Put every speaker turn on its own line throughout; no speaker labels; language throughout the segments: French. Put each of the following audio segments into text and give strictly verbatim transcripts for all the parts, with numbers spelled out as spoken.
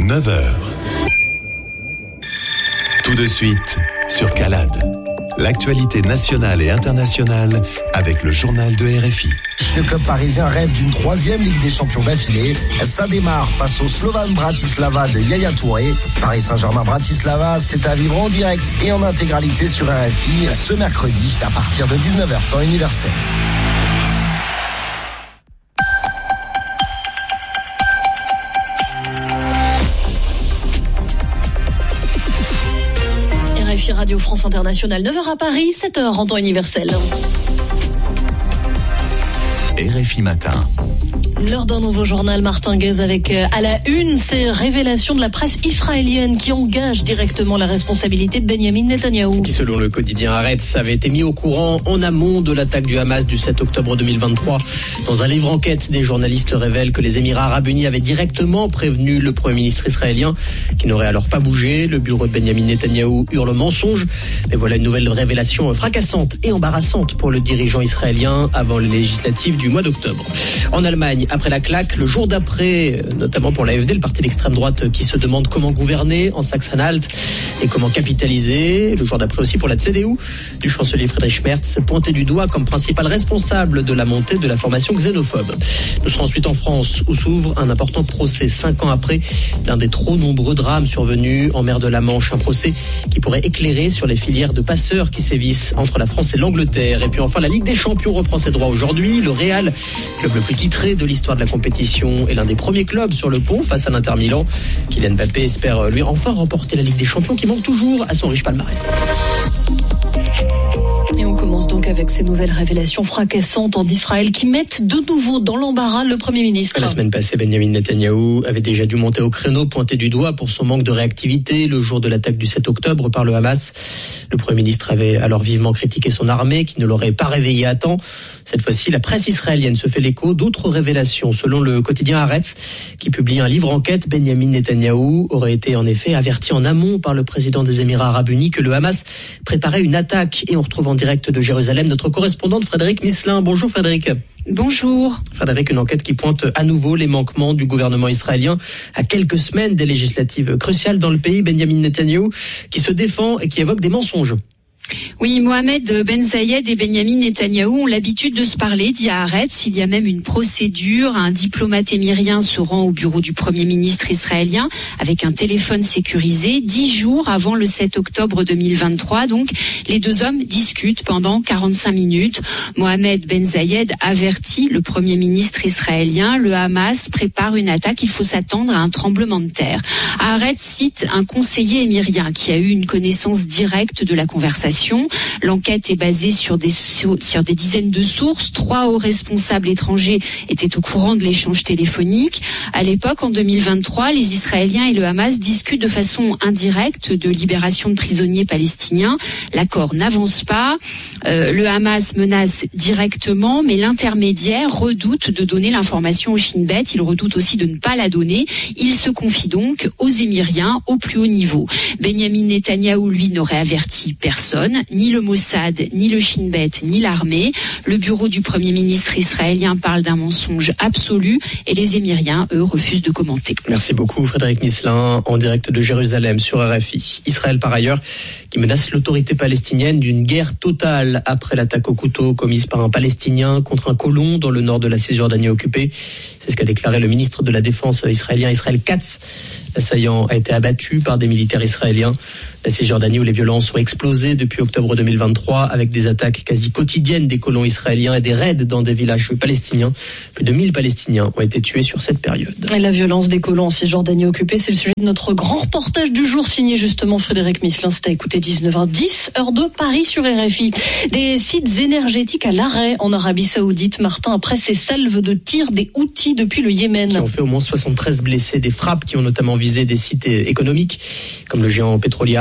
neuf heures. Tout de suite, sur Calade. L'actualité nationale et internationale avec le journal de R F I.
Le club parisien rêve d'une troisième Ligue des Champions d'affilée. Ça démarre face au Slovan Bratislava de Yaya Touré. Paris Saint-Germain-Bratislava, c'est à vivre en direct et en intégralité sur R F I ce mercredi à partir de dix-neuf heures, temps universel.
R F I Radio France Internationale, neuf heures à Paris, sept heures en temps universel.
R F I Matin.
L'heure d'un nouveau journal, Martin Guez, avec à la une ces révélations de la presse israélienne qui engagent directement la responsabilité de Benyamin Netanyahou.
Qui, selon le quotidien Haaretz, avait été mis au courant en amont de l'attaque du Hamas du sept octobre deux mille vingt-trois. Dans un livre enquête, des journalistes révèlent que les Émirats Arabes Unis avaient directement prévenu le Premier ministre israélien, qui n'aurait alors pas bougé. Le bureau de Benyamin Netanyahou hurle mensonge. Mais voilà une nouvelle révélation fracassante et embarrassante pour le dirigeant israélien avant les législatives du mois d'octobre. En Allemagne, après la claque, le jour d'après, notamment pour l'A F D, le parti d'extrême droite qui se demande comment gouverner en Sachsen-Anhalt et comment capitaliser. Le jour d'après aussi pour la C D U, du chancelier Friedrich Merz, pointé du doigt comme principal responsable de la montée de la formation xénophobe. Nous serons ensuite en France, où s'ouvre un important procès cinq ans après l'un des trop nombreux drames survenus en mer de la Manche. Un procès qui pourrait éclairer sur les filières de passeurs qui sévissent entre la France et l'Angleterre. Et puis enfin, la Ligue des Champions reprend ses droits aujourd'hui. Le Real, club le plus titré de l'histoire de la compétition, est l'un des premiers clubs sur le pont face à l'Inter Milan. Kylian Mbappé espère lui enfin remporter la Ligue des Champions qui manque toujours à son riche palmarès.
Et on commence donc avec ces nouvelles révélations fracassantes en Israël qui mettent de nouveau dans l'embarras le Premier ministre.
La semaine passée, Benyamin Netanyahou avait déjà dû monter au créneau, pointé du doigt pour son manque de réactivité le jour de l'attaque du sept octobre par le Hamas. Le Premier ministre avait alors vivement critiqué son armée qui ne l'aurait pas réveillé à temps. Cette fois-ci, la presse israélienne se fait l'écho d'autres révélations. Selon le quotidien Haaretz, qui publie un livre enquête, Benyamin Netanyahou aurait été en effet averti en amont par le président des Émirats Arabes Unis que le Hamas préparait une attaque. Et on retrouve en direct de Jérusalem notre correspondante Frédéric Misselin. Bonjour Frédéric.
Bonjour.
Frédéric, une enquête qui pointe à nouveau les manquements du gouvernement israélien à quelques semaines des législatives cruciales dans le pays. Benyamin Netanyahou qui se défend et qui évoque des mensonges.
Oui, Mohamed Ben Zayed et Benyamin Netanyahou ont l'habitude de se parler, dit Haaretz. Il y a même une procédure. Un diplomate émirien se rend au bureau du Premier ministre israélien avec un téléphone sécurisé dix jours avant le sept octobre deux mille vingt-trois. Donc, les deux hommes discutent pendant quarante-cinq minutes. Mohamed Ben Zayed avertit le Premier ministre israélien. Le Hamas prépare une attaque. Il faut s'attendre à un tremblement de terre. Haaretz cite un conseiller émirien qui a eu une connaissance directe de la conversation. L'enquête est basée sur des, sur des dizaines de sources. Trois hauts responsables étrangers étaient au courant de l'échange téléphonique. À l'époque, en deux mille vingt-trois, les Israéliens et le Hamas discutent de façon indirecte de libération de prisonniers palestiniens. L'accord n'avance pas. Euh, le Hamas menace directement, mais l'intermédiaire redoute de donner l'information au Shin Bet. Il redoute aussi de ne pas la donner. Il se confie donc aux Émiriens au plus haut niveau. Benyamin Netanyahou, lui, n'aurait averti personne. Ni le Mossad, ni le Shin Bet, ni l'armée. Le bureau du Premier ministre israélien parle d'un mensonge absolu et les Émiriens, eux, refusent de commenter.
Merci beaucoup Frédéric Misselin, en direct de Jérusalem sur R F I. Israël, par ailleurs, qui menace l'autorité palestinienne d'une guerre totale après l'attaque au couteau commise par un Palestinien contre un colon dans le nord de la Cisjordanie occupée. C'est ce qu'a déclaré le ministre de la Défense israélien, Israël Katz. L'assaillant a été abattu par des militaires israéliens. La Cisjordanie où les violences ont explosé depuis octobre deux mille vingt-trois avec des attaques quasi quotidiennes des colons israéliens et des raids dans des villages palestiniens. Plus de mille Palestiniens ont été tués sur cette période.
Et la violence des colons en Cisjordanie occupée, c'est le sujet de notre grand reportage du jour signé justement Frédéric Misselin. C'est à écouter dix-neuf heures dix, heure de Paris sur R F I. Des sites énergétiques à l'arrêt en Arabie Saoudite, Martin, après ces salves de tirs des Houthis depuis le Yémen.
Qui ont fait au moins soixante-treize blessés, des frappes qui ont notamment visé des sites économiques comme le géant pétrolier arabe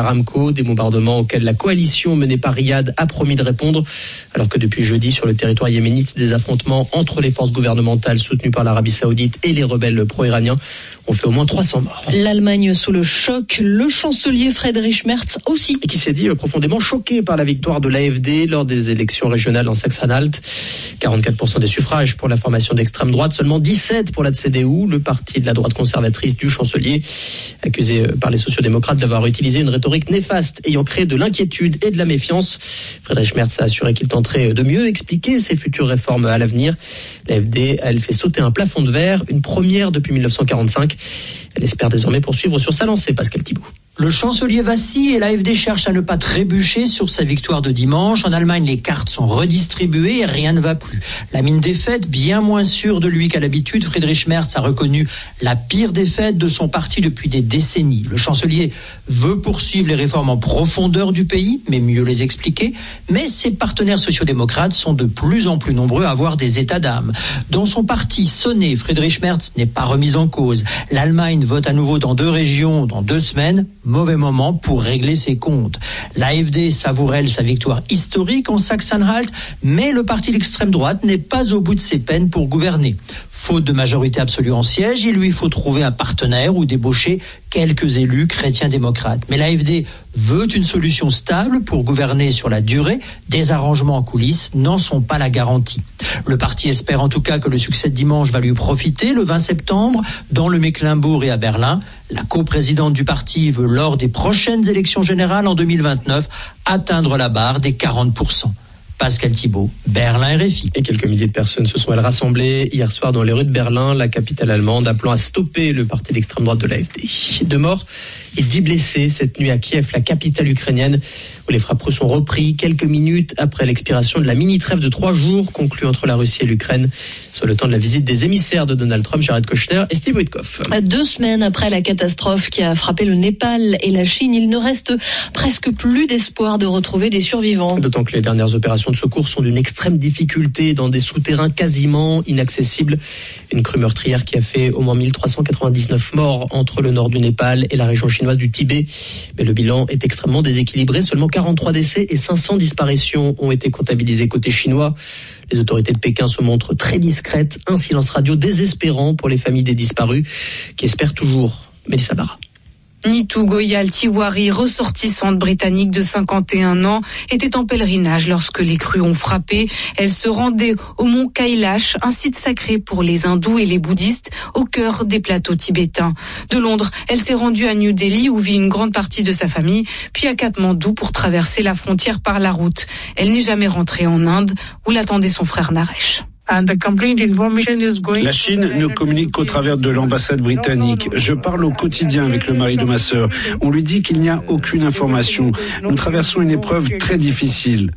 Aramco, des bombardements auxquels la coalition menée par Riyad a promis de répondre, alors que depuis jeudi sur le territoire yéménite, des affrontements entre les forces gouvernementales soutenues par l'Arabie Saoudite et les rebelles pro-iraniens ont fait au moins trois cents morts.
L'Allemagne sous le choc, le chancelier Friedrich Merz aussi.
Et qui s'est dit profondément choqué par la victoire de l'A F D lors des élections régionales en Saxe-Anhalt. quarante-quatre pour cent des suffrages pour la formation d'extrême droite, seulement dix-sept pour la C D U, le parti de la droite conservatrice du chancelier, accusé par les sociodémocrates d'avoir utilisé une rhétorique néfaste ayant créé de l'inquiétude et de la méfiance. Friedrich Merz a assuré qu'il tenterait de mieux expliquer ses futures réformes à l'avenir. L'A F D, elle fait sauter un plafond de verre, une première depuis dix-neuf cent quarante-cinq. Elle espère désormais poursuivre sur sa lancée, Pascal Thibault.
Le chancelier vacille et l'A F D cherche à ne pas trébucher sur sa victoire de dimanche. En Allemagne, les cartes sont redistribuées et rien ne va plus. La mine défaite, bien moins sûre de lui qu'à l'habitude, Friedrich Merz a reconnu la pire défaite de son parti depuis des décennies. Le chancelier veut poursuivre les réformes en profondeur du pays, mais mieux les expliquer. Mais ses partenaires sociodémocrates sont de plus en plus nombreux à avoir des états d'âme. Dans son parti sonné, Friedrich Merz n'est pas remis en cause. L'Allemagne vote à nouveau dans deux régions dans deux semaines. Mauvais moment pour régler ses comptes. L'A F D savoure elle sa victoire historique en Saxe-Anhalt, mais le parti d'extrême droite n'est pas au bout de ses peines pour gouverner. Faute de majorité absolue en siège, il lui faut trouver un partenaire ou débaucher quelques élus chrétiens-démocrates. Mais l'A F D veut une solution stable pour gouverner sur la durée. Des arrangements en coulisses n'en sont pas la garantie. Le parti espère en tout cas que le succès de dimanche va lui profiter le vingt septembre dans le Mecklembourg et à Berlin. La coprésidente du parti veut lors des prochaines élections générales en deux mille vingt-neuf atteindre la barre des quarante pour cent. Pascal Thibault, Berlin R F I.
Et quelques milliers de personnes se sont elles rassemblées hier soir dans les rues de Berlin, la capitale allemande, appelant à stopper le parti d'extrême droite de l'A F D. Deux morts et dix blessés cette nuit à Kiev, la capitale ukrainienne, où les frappes russes ont repris quelques minutes après l'expiration de la mini-trêve de trois jours conclue entre la Russie et l'Ukraine, sur le temps de la visite des émissaires de Donald Trump, Jared Kushner et Steve Witkoff.
Deux semaines après la catastrophe qui a frappé le Népal et la Chine, il ne reste presque plus d'espoir de retrouver des survivants.
D'autant que les dernières opérations de secours sont d'une extrême difficulté dans des souterrains quasiment inaccessibles. Une crue meurtrière qui a fait au moins mille trois cent quatre-vingt-dix-neuf morts entre le nord du Népal et la région chinoise du Tibet. Mais le bilan est extrêmement déséquilibré. Seulement quarante-trois décès et cinq cents disparitions ont été comptabilisés côté chinois. Les autorités de Pékin se montrent très discrètes. Un silence radio désespérant pour les familles des disparus qui espèrent toujours. Mélissa Barra.
Nitu Goyal Tiwari, ressortissante britannique de cinquante et un ans, était en pèlerinage lorsque les crues ont frappé. Elle se rendait au mont Kailash, un site sacré pour les hindous et les bouddhistes, au cœur des plateaux tibétains. De Londres, elle s'est rendue à New Delhi où vit une grande partie de sa famille, puis à Katmandou pour traverser la frontière par la route. Elle n'est jamais rentrée en Inde où l'attendait son frère Naresh.
La Chine ne communique qu'au travers de l'ambassade britannique. Je parle au quotidien avec le mari de ma sœur. On lui dit qu'il n'y a aucune information. Nous traversons une épreuve très difficile.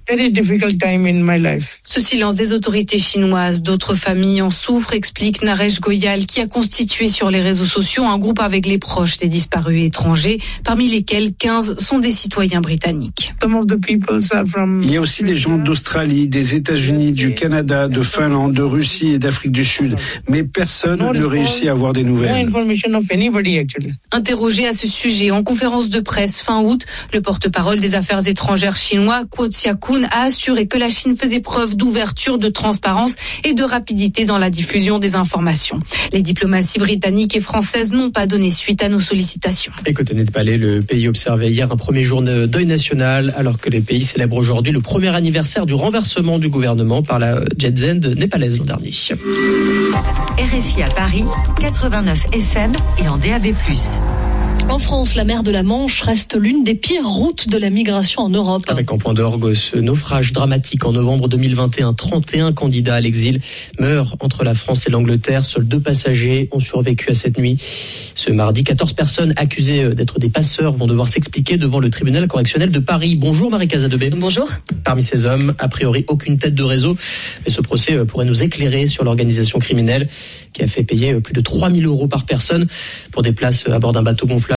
Ce silence des autorités chinoises, d'autres familles en souffrent, explique Naresh Goyal, qui a constitué sur les réseaux sociaux un groupe avec les proches des disparus étrangers, parmi lesquels quinze sont des citoyens britanniques.
Il y a aussi des gens d'Australie, des États-Unis, du Canada, de Finlande, de Russie et d'Afrique du Sud, mais personne ne réussit à avoir des nouvelles.
Interrogé à ce sujet en conférence de presse fin août, le porte-parole des affaires étrangères chinois, Guo Xiaokun, a assuré que la Chine faisait preuve d'ouverture, de transparence et de rapidité dans la diffusion des informations. Les diplomaties britanniques et françaises n'ont pas donné suite à nos sollicitations.
Et côté népalais, le pays observait hier un premier jour de deuil national, alors que les pays célèbrent aujourd'hui le premier anniversaire du renversement du gouvernement par la Jet-Zend népalaise l'an dernier.
R F I à Paris, quatre-vingt-neuf F M et en D A B plus.
En France, la mer de la Manche reste l'une des pires routes de la migration en Europe.
Avec en point d'orgue ce naufrage dramatique en novembre deux mille vingt et un, trente et un candidats à l'exil meurent entre la France et l'Angleterre. Seuls deux passagers ont survécu à cette nuit. Ce mardi, quatorze personnes accusées d'être des passeurs vont devoir s'expliquer devant le tribunal correctionnel de Paris. Bonjour Marie Casadebé.
Bonjour.
Parmi ces hommes, a priori aucune tête de réseau, mais ce procès pourrait nous éclairer sur l'organisation criminelle qui a fait payer plus de trois mille euros par personne pour des places à bord d'un bateau gonflable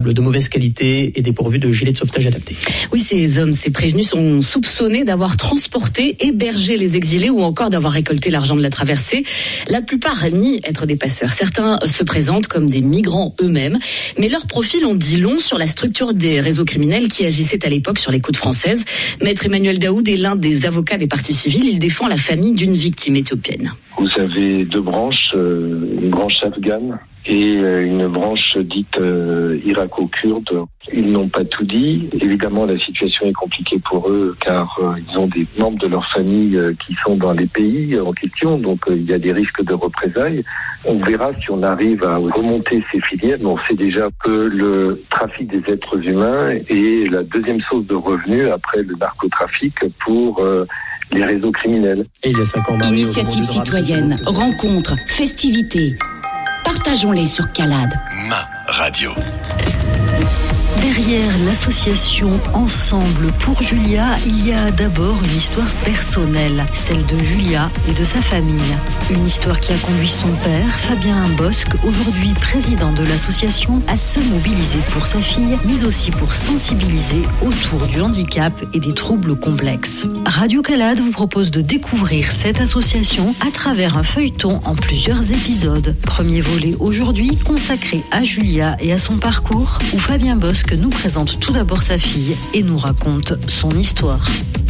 de mauvaise qualité et dépourvus de gilets de sauvetage adaptés.
Oui, ces hommes, ces prévenus sont soupçonnés d'avoir transporté, hébergé les exilés ou encore d'avoir récolté l'argent de la traversée. La plupart nient être des passeurs. Certains se présentent comme des migrants eux-mêmes, mais leurs profils ont dit long sur la structure des réseaux criminels qui agissaient à l'époque sur les côtes françaises. Maître Emmanuel Daoud est l'un des avocats des parties civiles. Il défend la famille d'une victime éthiopienne.
Vous avez deux branches, une branche afghane et une branche dite euh, irako-kurde. Ils n'ont pas tout dit. Évidemment, la situation est compliquée pour eux car euh, ils ont des membres de leur famille euh, qui sont dans les pays en question, donc euh, il y a des risques de représailles. On verra si on arrive à remonter ces filières, mais on sait déjà que le trafic des êtres humains est la deuxième source de revenus après le narcotrafic pour euh, les réseaux criminels.
Et il y a cinq ans,
Initiative citoyenne, rencontres, festivités. Partageons-les sur Calade.
Ma radio.
Derrière l'association Ensemble pour Julia, il y a d'abord une histoire personnelle, celle de Julia et de sa famille. Une histoire qui a conduit son père, Fabien Bosc, aujourd'hui président de l'association, à se mobiliser pour sa fille, mais aussi pour sensibiliser autour du handicap et des troubles complexes. Radio Calade vous propose de découvrir cette association à travers un feuilleton en plusieurs épisodes. Premier volet aujourd'hui consacré à Julia et à son parcours, où Fabien Bosc nous présente tout d'abord sa fille et nous raconte son histoire.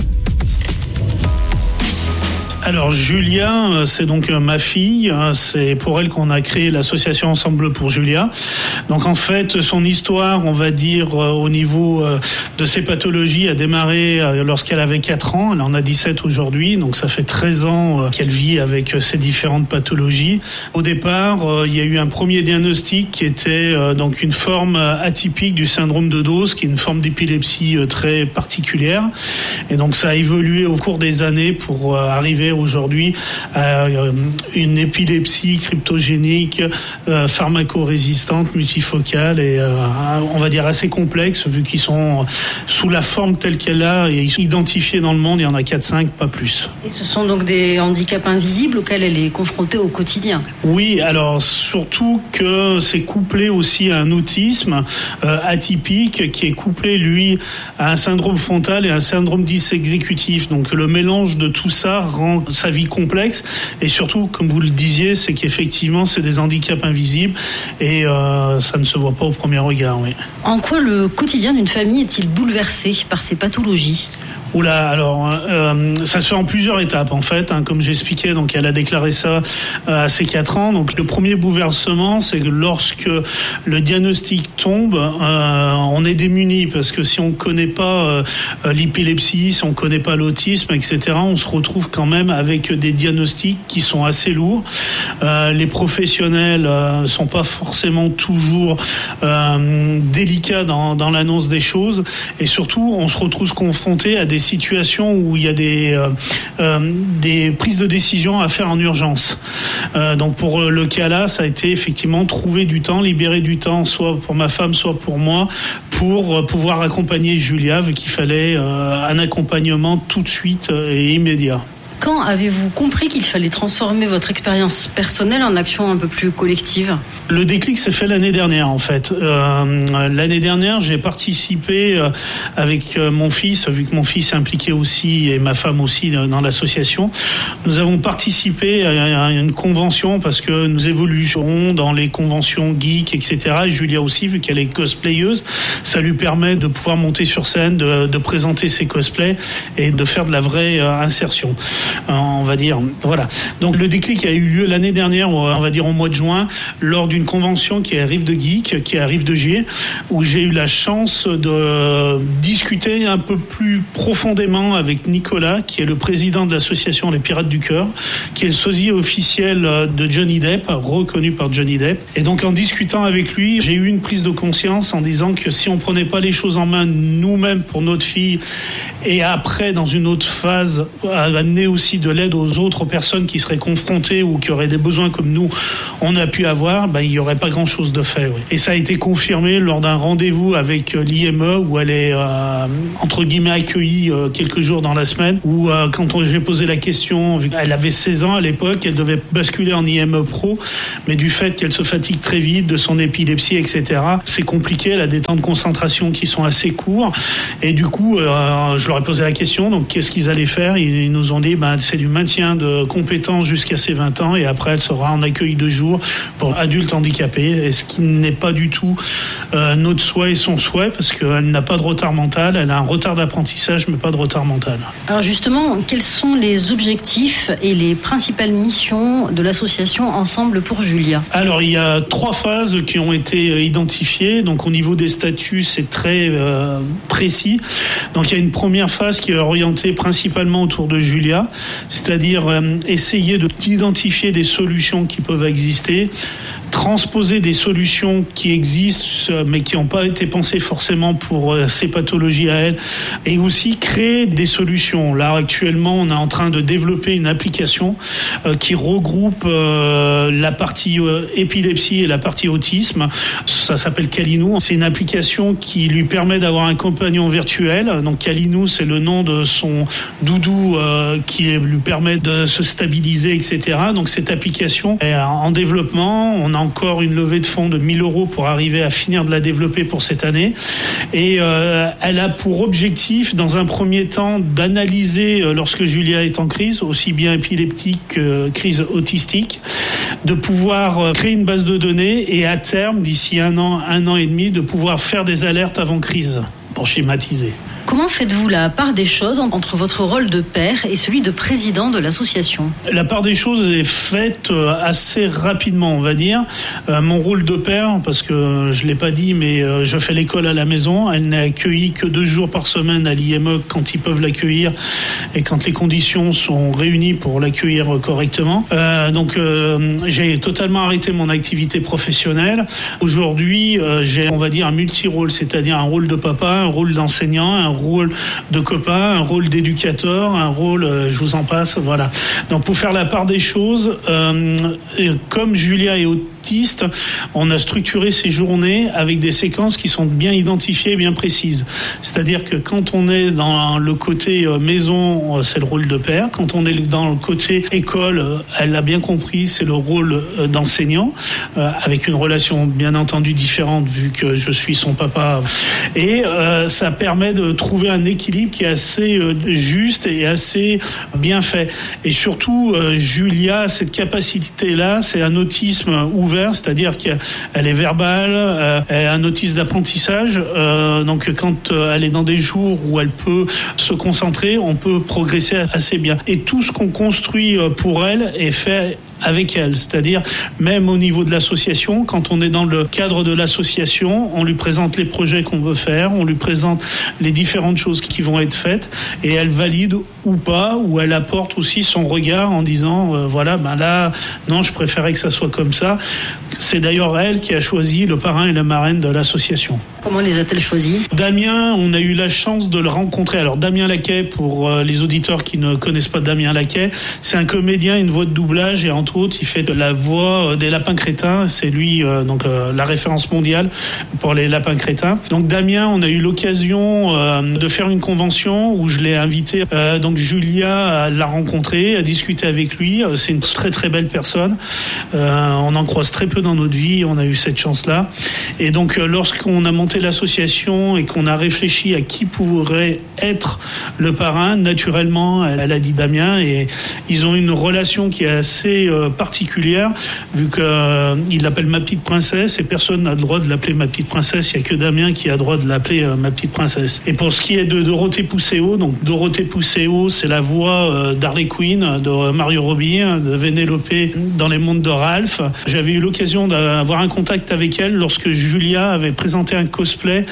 Alors Julia, c'est donc ma fille, c'est pour elle qu'on a créé l'association Ensemble pour Julia. Donc en fait, son histoire, on va dire au niveau de ses pathologies, a démarré lorsqu'elle avait quatre ans, elle en a dix-sept aujourd'hui, donc ça fait treize ans qu'elle vit avec ces différentes pathologies. Au départ, il y a eu un premier diagnostic qui était donc une forme atypique du syndrome de Dose, qui est une forme d'épilepsie très particulière. Et donc ça a évolué au cours des années pour arriver aujourd'hui à une épilepsie cryptogénique, euh, pharmacorésistante, multifocale et euh, on va dire assez complexe vu qu'ils sont sous la forme telle qu'elle a et identifiés dans le monde, il y en a quatre cinq, pas plus.
Et ce sont donc des handicaps invisibles auxquels elle est confrontée au quotidien.
Oui, alors surtout que c'est couplé aussi à un autisme euh, atypique qui est couplé lui à un syndrome frontal et un syndrome dysexécutif. Donc le mélange de tout ça rend sa vie complexe et surtout, comme vous le disiez, c'est qu'effectivement c'est des handicaps invisibles et euh, ça ne se voit pas au premier regard. Oui.
En quoi le quotidien d'une famille est-il bouleversé par ces pathologies ?
Oula, alors euh, ça se fait en plusieurs étapes en fait, hein, comme j'expliquais. Donc elle a déclaré ça euh, à ses quatre ans. Donc le premier bouleversement, c'est que lorsque le diagnostic tombe, euh, on est démuni parce que si on connaît pas euh, l'épilepsie, si on connaît pas l'autisme, et cetera, on se retrouve quand même avec des diagnostics qui sont assez lourds. Euh, les professionnels euh, sont pas forcément toujours euh, délicats dans, dans l'annonce des choses et surtout on se retrouve confronté à des situations où il y a des euh, euh, des prises de décision à faire en urgence. Euh, donc pour le cas là, ça a été effectivement trouver du temps, libérer du temps, soit pour ma femme, soit pour moi, pour pouvoir accompagner Julia, vu qu'il fallait euh, un accompagnement tout de suite et immédiat.
Quand avez-vous compris qu'il fallait transformer votre expérience personnelle en action un peu plus collective ?
Le déclic s'est fait l'année dernière en fait. Euh, l'année dernière, j'ai participé euh, avec euh, mon fils, vu que mon fils est impliqué aussi et ma femme aussi dans, dans l'association. Nous avons participé à, à une convention parce que nous évoluons dans les conventions geeks, et cetera. Et Julia aussi, vu qu'elle est cosplayeuse, ça lui permet de pouvoir monter sur scène, de, de présenter ses cosplays et de faire de la vraie euh, insertion. On va dire, voilà. Donc le déclic a eu lieu l'année dernière, on va dire au mois de juin, lors d'une convention qui est à Rive de Geek, qui est à Rive de Gier, où j'ai eu la chance de discuter un peu plus profondément avec Nicolas, qui est le président de l'association Les Pirates du Cœur, qui est le sosie officiel de Johnny Depp, reconnu par Johnny Depp. Et donc en discutant avec lui, j'ai eu une prise de conscience en disant que si on prenait pas les choses en main nous-mêmes pour notre fille, et après dans une autre phase, amener aussi aussi de l'aide aux autres personnes qui seraient confrontées ou qui auraient des besoins comme nous, on a pu avoir, ben, il n'y aurait pas grand-chose de fait. Oui. Et ça a été confirmé lors d'un rendez-vous avec l'I M E où elle est, euh, entre guillemets, accueillie euh, quelques jours dans la semaine, où euh, quand on, j'ai posé la question, elle avait seize ans à l'époque, elle devait basculer en I M E Pro, mais du fait qu'elle se fatigue très vite, de son épilepsie, et cetera, c'est compliqué, elle a des temps de concentration qui sont assez courts, et du coup, euh, je leur ai posé la question, donc qu'est-ce qu'ils allaient faire? Ils nous ont dit, ben, c'est du maintien de compétences jusqu'à ses vingt ans, et après elle sera en accueil de jour pour adultes handicapés, et ce qui n'est pas du tout euh, notre souhait et son souhait, parce qu'elle n'a pas de retard mental, elle a un retard d'apprentissage, mais pas de retard mental.
Alors justement, quels sont les objectifs et les principales missions de l'association Ensemble pour Julia?
Alors, il y a trois phases qui ont été identifiées. Donc, au niveau des statuts, c'est très euh, précis. Donc, il y a une première phase qui est orientée principalement autour de Julia, c'est-à-dire euh, essayer de d'identifier des solutions qui peuvent exister, transposer des solutions qui existent mais qui n'ont pas été pensées forcément pour euh, ces pathologies à elle, et aussi créer des solutions. Là, actuellement, on est en train de développer une application euh, qui regroupe euh, la partie euh, épilepsie et la partie autisme. Ça s'appelle Kalinou. C'est une application qui lui permet d'avoir un compagnon virtuel. Donc Kalinou, c'est le nom de son doudou euh, qui lui permet de se stabiliser, et cetera. Donc cette application est en développement. On a encore une levée de fonds de mille euros pour arriver à finir de la développer pour cette année. Et euh, elle a pour objectif, dans un premier temps, d'analyser, euh, lorsque Julia est en crise, aussi bien épileptique que crise autistique, de pouvoir euh, créer une base de données et à terme, d'ici un an, un an et demi, de pouvoir faire des alertes avant crise, pour schématiser.
Comment faites-vous la part des choses entre votre rôle de père et celui de président de l'association? La
part des choses est faite assez rapidement, on va dire. Euh, mon rôle de père, parce que je ne l'ai pas dit, mais euh, je fais l'école à la maison. Elle n'est accueillie que deux jours par semaine à l'I M E quand ils peuvent l'accueillir et quand les conditions sont réunies pour l'accueillir correctement. Euh, donc euh, j'ai totalement arrêté mon activité professionnelle. Aujourd'hui, euh, j'ai, on va dire, un multi-rôle, c'est-à-dire un rôle de papa, un rôle d'enseignant, un rôle de copain, un rôle d'éducateur, un rôle, euh, je vous en passe, voilà. Donc pour faire la part des choses, euh, comme Julia est autiste, on a structuré ces journées avec des séquences qui sont bien identifiées, bien précises. C'est-à-dire que quand on est dans le côté maison, c'est le rôle de père. Quand on est dans le côté école, elle l'a bien compris, c'est le rôle d'enseignant, euh, avec une relation bien entendu différente vu que je suis son papa. Et euh, ça permet de trouver un équilibre qui est assez euh, juste et assez bien fait. Et surtout, euh, Julia a cette capacité-là, c'est un autisme ouvert, c'est-à-dire qu'elle est verbale, euh, elle a un autisme d'apprentissage. Euh, donc quand euh, elle est dans des jours où elle peut se concentrer, on peut progresser assez bien. Et tout ce qu'on construit pour elle est fait avec elle, c'est-à-dire même au niveau de l'association, quand on est dans le cadre de l'association, on lui présente les projets qu'on veut faire, on lui présente les différentes choses qui vont être faites et elle valide ou pas, ou elle apporte aussi son regard en disant euh, voilà, ben là, non, je préférais que ça soit comme ça. C'est d'ailleurs elle qui a choisi le parrain et la marraine de l'association.
Comment les a-t-elle choisis?
Damien, on a eu la chance de le rencontrer. Alors Damien Laquet, pour euh, les auditeurs qui ne connaissent pas Damien Laquet, c'est un comédien, une voix de doublage, et entre autres, il fait de la voix des lapins crétins. C'est lui euh, donc euh, la référence mondiale pour les lapins crétins. Donc Damien, on a eu l'occasion euh, de faire une convention où je l'ai invité. Euh, donc Julia l'a rencontré, a discuté avec lui. C'est une très très belle personne. Euh, on en croise très peu dans notre vie. On a eu cette chance-là. Et donc euh, lorsqu'on a monté l'association et qu'on a réfléchi à qui pourrait être le parrain, naturellement, elle, elle a dit Damien, et ils ont une relation qui est assez euh, particulière, vu qu'il euh, l'appelle ma petite princesse et personne n'a le droit de l'appeler ma petite princesse, il n'y a que Damien qui a le droit de l'appeler euh, ma petite princesse. Et pour ce qui est de Dorothée Pousseau, donc Dorothée Pousseau, c'est la voix euh, d'Harley Quinn, de Mario Robbie, de Vénélope dans les mondes de Ralph. J'avais eu l'occasion d'avoir un contact avec elle lorsque Julia avait présenté un cosplay,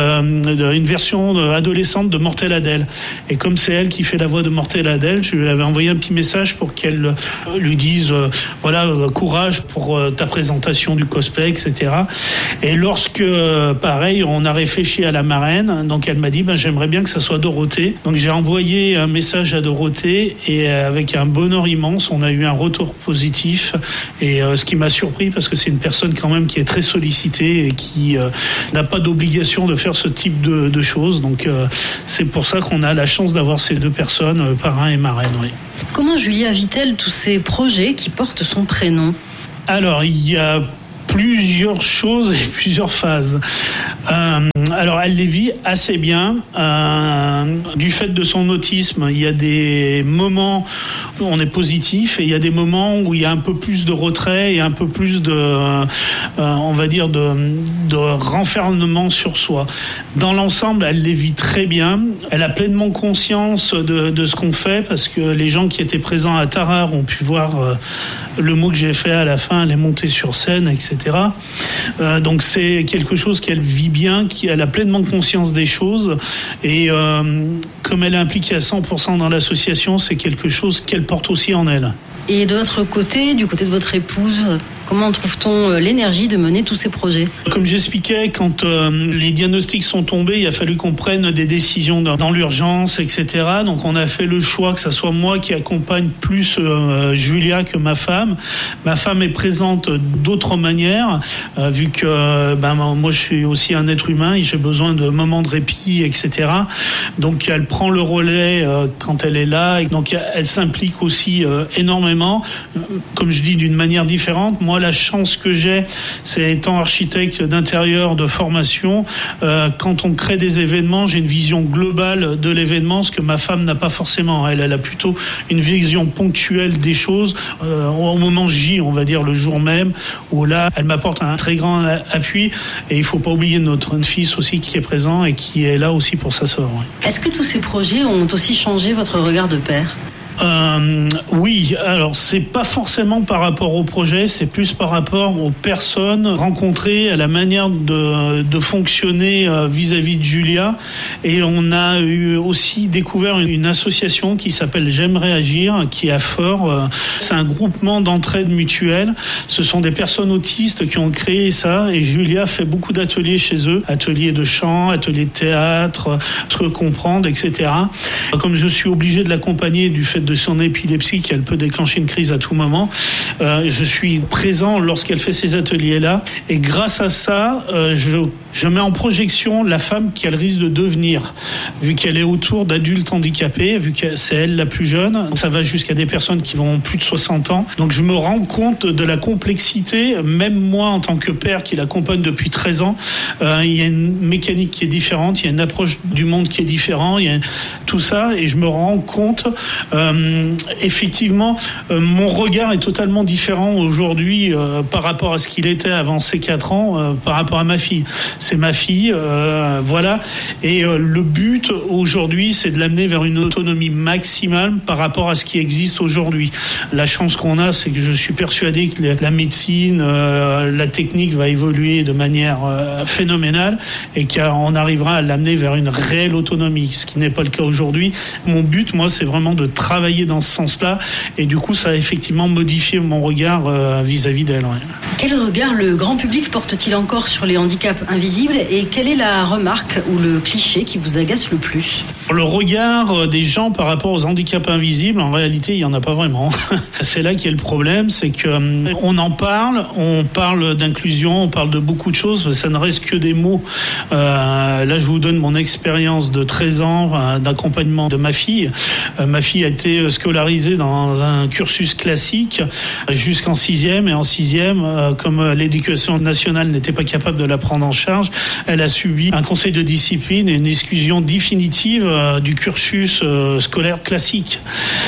euh, une version adolescente de Mortel Adèle. Et comme c'est elle qui fait la voix de Mortel Adèle, je lui avais envoyé un petit message pour qu'elle lui dise, euh, voilà, euh, courage pour euh, ta présentation du cosplay, et cetera. Et lorsque, euh, pareil, on a réfléchi à la marraine, donc elle m'a dit, ben, j'aimerais bien que ça soit Dorothée. Donc j'ai envoyé un message à Dorothée et euh, avec un bonheur immense, on a eu un retour positif. Et euh, ce qui m'a surpris, parce que c'est une personne quand même qui est très sollicitée et qui euh, n'a pas d'obligation de faire ce type de, de choses. Donc euh, c'est pour ça qu'on a la chance d'avoir ces deux personnes, euh, parrain et marraine. Oui.
Comment Julia vit-elle tous ces projets qui portent son prénom ?
Alors, il y a plusieurs choses et plusieurs phases. Euh, alors, elle les vit assez bien. Euh, du fait de son autisme, il y a des moments où on est positif et il y a des moments où il y a un peu plus de retrait et un peu plus de, euh, on va dire, de, de renfermement sur soi. Dans l'ensemble, elle les vit très bien. Elle a pleinement conscience de, de ce qu'on fait parce que les gens qui étaient présents à Tarare ont pu voir euh, le mot que j'ai fait à la fin, elle est montée sur scène, et cetera. Euh, donc c'est quelque chose qu'elle vit bien, qu'elle a pleinement conscience des choses et euh, comme elle est impliquée à cent pour cent dans l'association, c'est quelque chose qu'elle porte aussi en elle.
Et de votre côté, du côté de votre épouse, comment trouve-t-on l'énergie de mener tous ces projets ?
Comme j'expliquais, quand euh, les diagnostics sont tombés, il a fallu qu'on prenne des décisions dans, dans l'urgence, et cetera. Donc on a fait le choix que ça soit moi qui accompagne plus euh, Julia que ma femme. Ma femme est présente d'autres manières, euh, vu que ben, moi je suis aussi un être humain et j'ai besoin de moments de répit, et cetera. Donc elle prend le relais euh, quand elle est là. Et donc elle s'implique aussi euh, énormément. Comme je dis, d'une manière différente. Moi, la chance que j'ai, c'est étant architecte d'intérieur de formation, euh, quand on crée des événements, j'ai une vision globale de l'événement, ce que ma femme n'a pas forcément. Elle, elle a plutôt une vision ponctuelle des choses euh, au moment J, on va dire le jour même, où là, elle m'apporte un très grand appui. Et il faut pas oublier notre fils aussi qui est présent et qui est là aussi pour sa sœur. Ouais.
Est-ce que tous ces projets ont aussi changé votre regard de père ?
Euh, oui, alors c'est pas forcément par rapport au projet, c'est plus par rapport aux personnes rencontrées, à la manière de, de fonctionner vis-à-vis de Julia. Et on a eu aussi découvert une association qui s'appelle J'aime réagir, qui est à Fort. C'est un groupement d'entraide mutuelle. Ce sont des personnes autistes qui ont créé ça et Julia fait beaucoup d'ateliers chez eux, ateliers de chant, ateliers de théâtre, se comprendre, et cetera. Comme je suis obligé de l'accompagner du fait de son épilepsie, qu'elle peut déclencher une crise à tout moment. Euh, je suis présent lorsqu'elle fait ces ateliers-là. Et grâce à ça, euh, je, je mets en projection la femme qu'elle risque de devenir, vu qu'elle est autour d'adultes handicapés, vu que c'est elle la plus jeune. Ça va jusqu'à des personnes qui vont plus de soixante ans. Donc je me rends compte de la complexité, même moi en tant que père qui l'accompagne depuis treize ans, euh, il y a une mécanique qui est différente, il y a une approche du monde qui est différente, il y a tout ça, et je me rends compte euh, effectivement, euh, mon regard est totalement différent aujourd'hui euh, par rapport à ce qu'il était avant ces quatre ans, euh, par rapport à ma fille. C'est ma fille, euh, voilà. Et euh, le but aujourd'hui, c'est de l'amener vers une autonomie maximale par rapport à ce qui existe aujourd'hui. La chance qu'on a, c'est que je suis persuadé que la médecine, euh, la technique va évoluer de manière euh, phénoménale et qu'on arrivera à l'amener vers une réelle autonomie, ce qui n'est pas le cas aujourd'hui. Mon but, moi, c'est vraiment de travailler dans ce sens-là et du coup ça a effectivement modifié mon regard euh, vis-à-vis d'elle. Ouais.
Quel regard le grand public porte-t-il encore sur les handicaps invisibles et quelle est la remarque ou le cliché qui vous agace le plus ?
Le regard des gens par rapport aux handicaps invisibles, en réalité il n'y en a pas vraiment. C'est là qu'il y a le problème, c'est qu'on en parle, on parle d'inclusion, on parle de beaucoup de choses, mais ça ne reste que des mots. Euh, là je vous donne mon expérience de treize ans euh, d'accompagnement de ma fille. Euh, ma fille a été scolarisée dans un cursus classique jusqu'en sixième et en sixième, comme l'éducation nationale n'était pas capable de la prendre en charge, elle a subi un conseil de discipline et une exclusion définitive du cursus scolaire classique.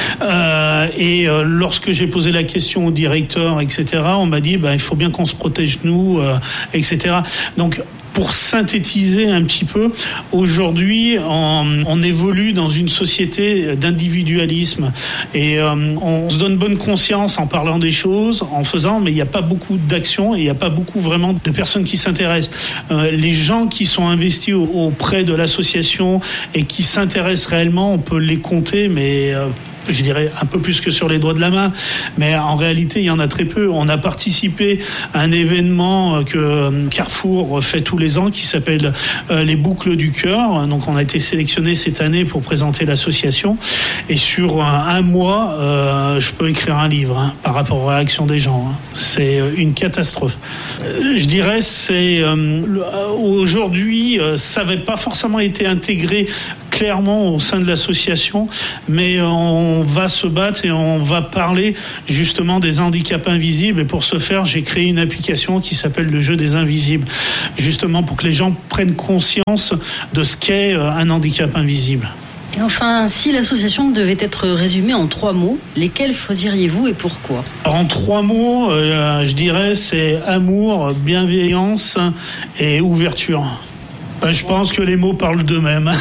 Et lorsque j'ai posé la question au directeur, et cetera, on m'a dit bah, il faut bien qu'on se protège nous, et cetera. Donc Pour synthétiser un petit peu, aujourd'hui, on, on évolue dans une société d'individualisme et euh, on se donne bonne conscience en parlant des choses, en faisant, mais il n'y a pas beaucoup d'action et il n'y a pas beaucoup vraiment de personnes qui s'intéressent. Euh, les gens qui sont investis au, auprès de l'association et qui s'intéressent réellement, on peut les compter, mais euh, je dirais un peu plus que sur les doigts de la main, mais en réalité il y en a très peu. On a participé à un événement que Carrefour fait tous les ans qui s'appelle les Boucles du Cœur. Donc on a été sélectionné cette année pour présenter l'association et sur un, un mois euh, je peux écrire un livre hein, par rapport aux réactions des gens. Hein. C'est une catastrophe. Euh, je dirais c'est euh, aujourd'hui euh, ça n'avait pas forcément été intégré clairement au sein de l'association, mais on va se battre et on va parler justement des handicaps invisibles. Et pour ce faire, j'ai créé une application qui s'appelle le jeu des invisibles, justement pour que les gens prennent conscience de ce qu'est un handicap invisible.
Et enfin, si l'association devait être résumée en trois mots, lesquels choisiriez-vous et pourquoi ?
Alors, en trois mots, euh, je dirais c'est amour, bienveillance et ouverture. Ben, je pense que les mots parlent d'eux-mêmes.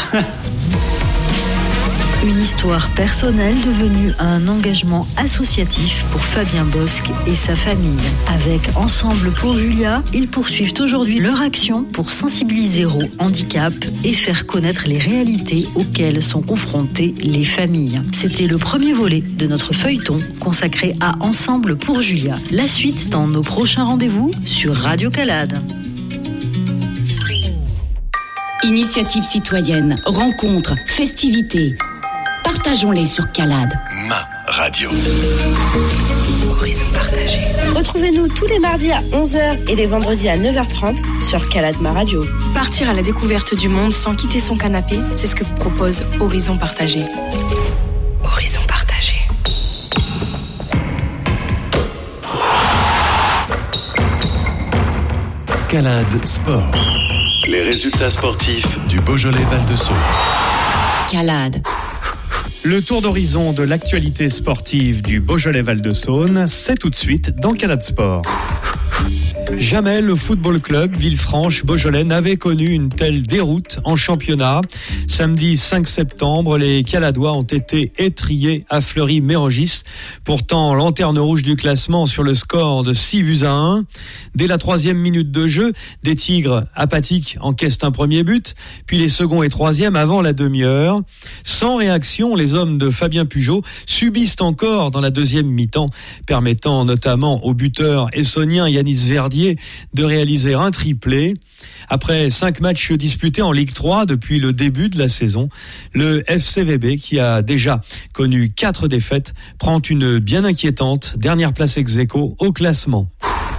Une histoire personnelle devenue un engagement associatif pour Fabien Bosque et sa famille. Avec Ensemble pour Julia, ils poursuivent aujourd'hui leur action pour sensibiliser au handicap et faire connaître les réalités auxquelles sont confrontées les familles. C'était le premier volet de notre feuilleton consacré à Ensemble pour Julia. La suite dans nos prochains rendez-vous sur Radio Calade.
Initiatives citoyennes, rencontres, festivités. Partageons-les sur Calade.
Ma radio.
Horizon partagé. Retrouvez-nous tous les mardis à onze heures et les vendredis à neuf heures trente sur Calade Ma radio.
Partir à la découverte du monde sans quitter son canapé, c'est ce que vous propose Horizon partagé.
Horizon partagé.
Calade Sport. Les résultats sportifs du Beaujolais Val-de-Saône.
Calade.
Le tour d'horizon de l'actualité sportive du Beaujolais Val-de-Saône, c'est tout de suite dans Calade Sport. Jamais le football club Villefranche-Beaujolais n'avait connu une telle déroute en championnat. Samedi cinq septembre, les Caladois ont été étriés à Fleury-Mérogis. Pourtant, lanterne rouge du classement sur le score de six buts à un. Dès la troisième minute de jeu, des Tigres apathiques encaissent un premier but, puis les seconds et troisièmes avant la demi-heure. Sans réaction, les hommes de Fabien Pujol subissent encore dans la deuxième mi-temps, permettant notamment au buteur essonien Yanis Verdier de réaliser un triplé. Après cinq matchs disputés en Ligue trois depuis le début de la saison, le F C V B, qui a déjà connu quatre défaites, prend une bien inquiétante dernière place ex-aequo au classement.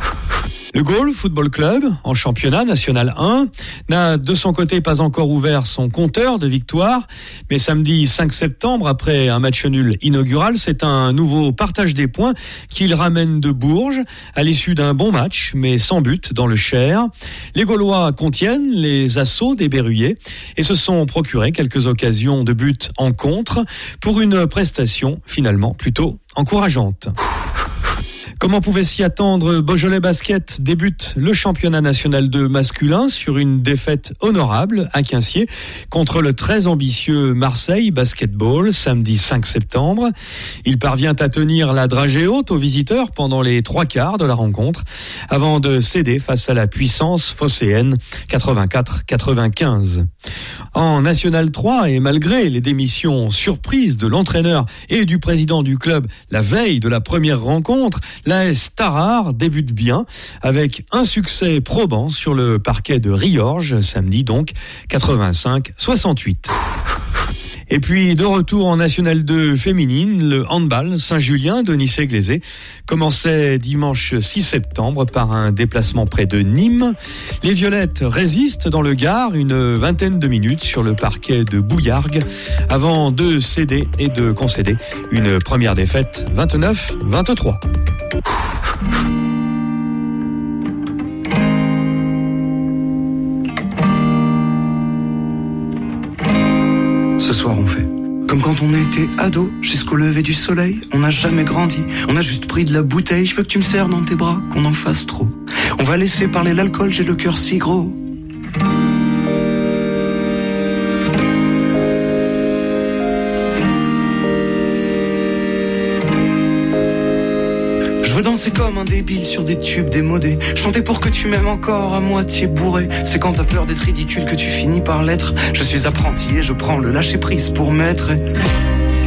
Le Gaulle Football Club, en championnat national un, n'a de son côté pas encore ouvert son compteur de victoire, mais samedi cinq septembre, après un match nul inaugural, c'est un nouveau partage des points qu'il ramène de Bourges à l'issue d'un bon match, mais sans but dans le Cher. Les Gaulois contiennent les assauts des Berruyers et se sont procurés quelques occasions de but en contre pour une prestation finalement plutôt encourageante. Comme on pouvait s'y attendre, Beaujolais Basket débute le championnat national deux masculin sur une défaite honorable à Quinciers contre le très ambitieux Marseille Basketball samedi cinq septembre. Il parvient à tenir la dragée haute aux visiteurs pendant les trois quarts de la rencontre avant de céder face à la puissance phocéenne quatre-vingt-quatre quatre-vingt-quinze. En National trois, et malgré les démissions surprises de l'entraîneur et du président du club la veille de la première rencontre, l'A S Tarare débute bien avec un succès probant sur le parquet de Riorges, samedi donc, quatre-vingt-cinq soixante-huit. Et puis, de retour en National deux féminine, le handball Saint-Julien de Nice-Glazé commençait dimanche six septembre par un déplacement près de Nîmes. Les Violettes résistent dans le Gard une vingtaine de minutes sur le parquet de Bouillargues avant de céder et de concéder une première défaite vingt-neuf vingt-trois.
Ce soir on fait comme quand on était ado, jusqu'au lever du soleil. On n'a jamais grandi, on a juste pris de la bouteille. Je veux que tu me serres dans tes bras, qu'on en fasse trop. On va laisser parler l'alcool, j'ai le cœur si gros. Danser comme un débile sur des tubes démodés. Chanter pour que tu m'aimes encore à moitié bourré. C'est quand t'as peur d'être ridicule que tu finis par l'être. Je suis apprenti et je prends le lâcher prise pour maître.